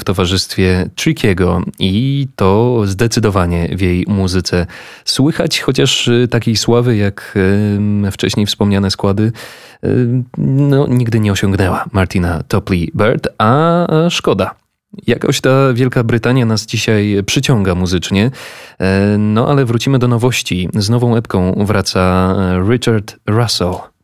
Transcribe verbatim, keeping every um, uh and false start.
towarzystwie Trickiego i to zdecydowanie w jej muzyce słychać, chociaż takiej sławy jak wcześniej wspomniane składy no, nigdy nie osiągnęła Martina Topley Bird, a szkoda. Jakoś ta Wielka Brytania nas dzisiaj przyciąga muzycznie, no ale wrócimy do nowości. Z nową epką wraca Richard Russell.